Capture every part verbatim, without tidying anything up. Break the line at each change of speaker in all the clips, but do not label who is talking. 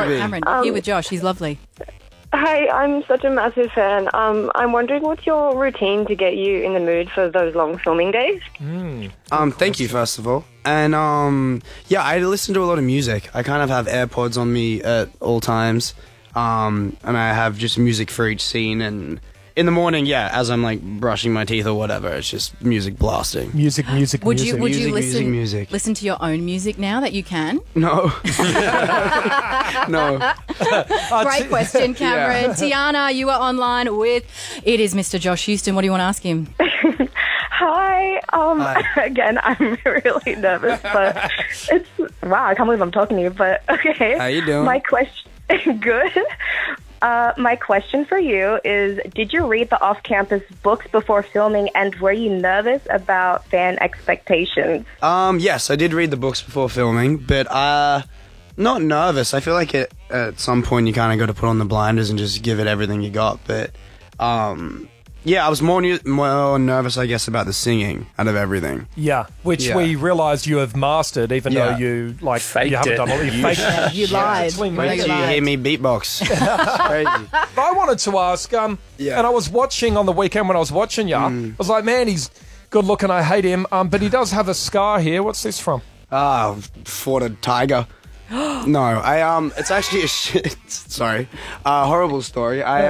be.
Cameron, um, here with Josh. He's lovely.
Hi, I'm such a massive fan. Um, I'm wondering what's your routine to get you in the mood for those long filming days?
Mm.
Um, thank you, first of all. And, um, yeah, I listen to a lot of music. I kind of have AirPods on me at all times. Um, and I have just music for each scene. And in the morning, yeah, as I'm, like, brushing my teeth or whatever, it's just music blasting.
Music, music,
Would
music.
you would
Music,
you listen
music, music.
listen to your own music now that you can?
No. No.
Great question, Cameron. Tiana, you are online with it is Mister Josh Houston. What do you want to ask him?
Hi. Um,
Hi.
Again, I'm really nervous, but it's wow. I can't believe I'm talking to you. But okay.
How you doing?
My question, good. Uh, my question for you is: did you read the off-campus books before filming, and were you nervous about fan expectations?
Um, yes, I did read the books before filming, but uh, not nervous. I feel like it, at some point you kind of got to put on the blinders and just give it everything you got. But um, yeah, I was more new, more nervous, I guess, about the singing out of everything.
Yeah, which
Yeah.
we realised you have mastered, even
Yeah.
though you like
Faked
you haven't
it.
done all. You faked it.
You lied.
Between
You know
me
you
and
Wait till you
lied.
hear me beatbox. It's crazy.
I wanted to ask, um,
Yeah.
and I was watching on the weekend when I was watching ya, I was like, man, he's good looking. I hate him, um, but he does have a scar here. What's this from?
Ah, fought a tiger. No, I um, it's actually a shit. Sorry, uh, horrible story. I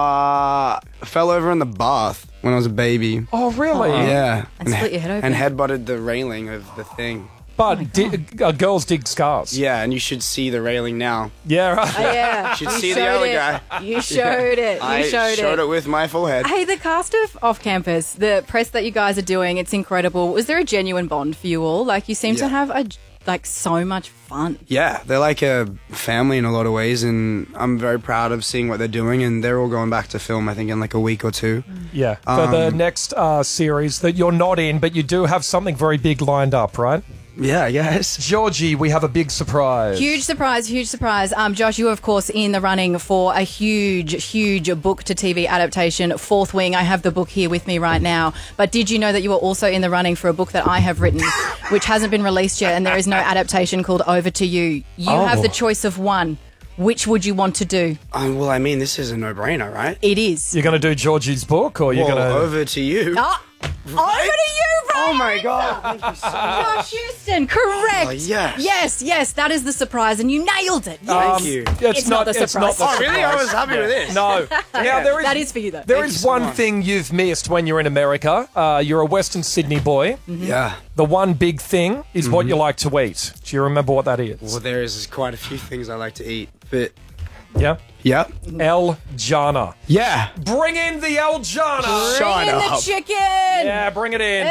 uh fell over in the bath when I was a baby.
Oh, really?
Yeah,
And split your head open.
and headbutted the railing of the thing.
But di- uh, girls dig scars.
Yeah, and you should see the railing now.
Yeah, right.
Oh, yeah.
You should
You
see the
showed
other
it.
guy.
You showed it. You
I
showed,
showed it with my forehead.
Hey, the cast of Off Campus, the press that you guys are doing, it's incredible. Was there a genuine bond for you all? Like, you seem to
Yeah.
have a like so much fun.
Yeah, they're like a family in a lot of ways, and I'm very proud of seeing what they're doing. And they're all going back to film, I think, in like a week or two.
Yeah, for the
Um,
next uh, series that you're not in, but you do have something very big lined up, right?
Yeah, I guess.
Georgie, we have a big surprise.
Huge surprise, huge surprise. Um, Josh, you are, of course, in the running for a huge, huge book to T V adaptation, Fourth Wing. I have the book here with me right now. But did you know that you are also in the running for a book that I have written, which hasn't been released yet, and there is no adaptation called Over to You? You
Oh.
have the choice of one. Which would you want to do?
Um, well, I mean, this is a no-brainer, right?
It is.
You're going to do Georgie's book, or you're
Well,
going to...
over to you.
Ah, over to you, right?
Oh my God! Thank you so much.
Josh Houston, correct.
Oh, yes.
Yes, yes, that is the surprise, and you nailed it. Yes.
Thank you.
It's,
It's not the
it's not
surprise.
the
Oh, really? I
surprise.
was happy with this.
No. Now, there is,
That is for you, though.
There
Thank
is
you so
one
much.
thing you've missed when you're in America. Uh, you're a Western Sydney boy.
Yeah.
The one big thing is what you like to eat. Do you remember what that is?
Well, there is quite a few things I like to eat, but
Yeah?
yeah,
El Jana.
yeah.
Bring in the El Jana.
Bring in the
up.
chicken.
Yeah, bring it in.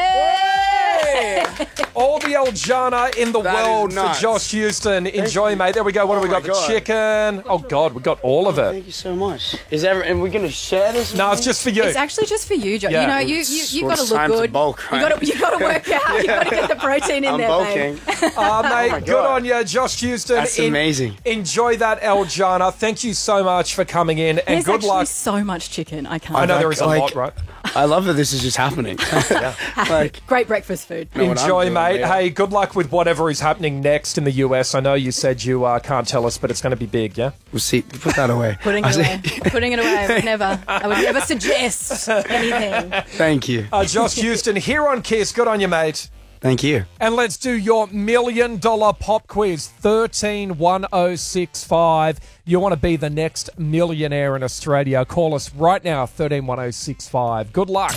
Hey!
All the El Jana in the
That is
world for
nuts.
Josh Houston. Enjoy, mate. There we go. What
Oh
have we
my
got?
God.
The chicken. Oh, God, we got all of it.
Thank you so much. Is ever and we're gonna share this?
No, it's just for you.
It's actually just for you, Josh.
Yeah.
You know, you you you
Well,
got to
it's
look
time to
good.
bulk,
You
right?
got to you got to work out. You got to get the protein in
I'm
there,
bulking.
babe.
Uh, mate,
my
good
God.
on you, Josh Houston.
That's amazing.
Enjoy that, El Jana. Thank you so much for coming in, and
There's
good
actually
luck.
so much chicken. I can't.
I know there
Like-
is a
like-
lot, right?
I love that this is just happening. Like,
Great breakfast food.
know what I'm
Enjoy,
doing,
mate.
yeah.
Hey, good luck with whatever is happening next in the U S. I know you said you uh, can't tell us, but it's going to be big, yeah?
we'll see. Put that away.
Putting
I
it
say-
away. Putting it away. I would never. I would never suggest anything.
Thank you.
Uh, Josh Houston here on Kiss. Good on you, mate.
Thank you.
And let's do your million dollar pop quiz. thirteen one oh six five. You want to be the next millionaire in Australia? Call us right now, thirteen one oh six five. Good luck.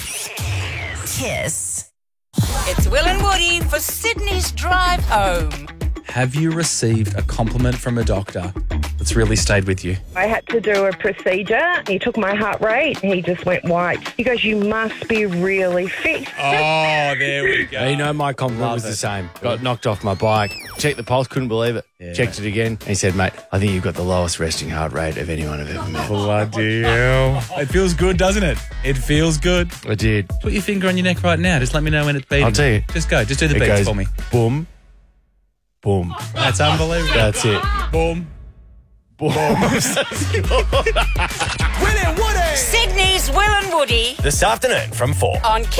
Kiss. It's Will and Woody for Sydney's Drive Home.
Have you received a compliment from a doctor that's really stayed with you?
I had to do a procedure. He took my heart rate. He just went white. He goes, "You must be really fit."
Oh, there we go.
You know, my compliment was
it.
the same. Got knocked off my bike. Checked the pulse, couldn't believe it.
Yeah.
Checked it again. And he said, "Mate, I think you've got the lowest resting heart rate of anyone I've ever met."
Bloody hell. It feels good, doesn't it? It feels good.
I did.
Put your finger on your neck right now. Just let me know when it's beating.
I'll tell you.
Just go. Just do the
It
beats
goes
for me.
boom, boom.
That's unbelievable.
That's it.
Boom.
Boom.
Sydney's Will and Woody
This afternoon from four.
on